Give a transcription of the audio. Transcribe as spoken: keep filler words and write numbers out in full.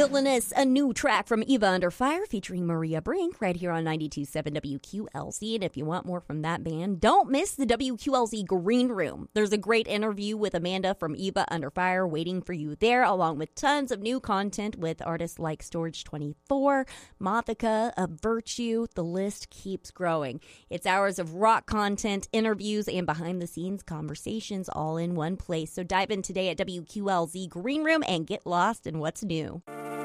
Wilderness, a new track from Eva Under Fire featuring Maria Brink right here on ninety-two point seven W Q L Z. And if you want more from that band, don't miss the W Q L Z Green Room. There's a great interview with Amanda from Eva Under Fire waiting for you there, along with tons of new content with artists like Storage twenty-four, Mothica, A Virtue. The list keeps growing. It's hours of rock content, interviews, and behind-the-scenes conversations all in one place. So dive in today at W Q L Z Green Room and get lost in what's new.